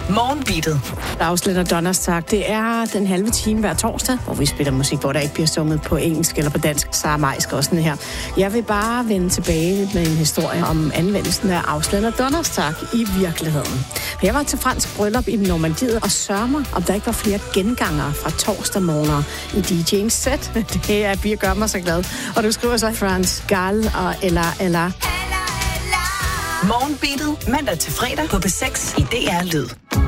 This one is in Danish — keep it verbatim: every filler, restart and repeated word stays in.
Morgenbeatet. Afslutter Donnerstag. Det er den halve time hver torsdag, hvor vi spiller musik, hvor der ikke bliver sunget på engelsk eller på dansk. Sara Majsk også sådan her. Jeg vil bare vende tilbage med en historie om anvendelsen af Afslutter Donnerstag i virkeligheden. Jeg var til fransk bryllup i Normandiet og sørger mig, om der ikke var flere gengangere fra torsdag morgener i D J'ens set. Det er Bier gør mig så glad. Og du skriver så France Gall og Ella Ella. Morgenbeatet mandag til fredag på B seks i D R Lyd.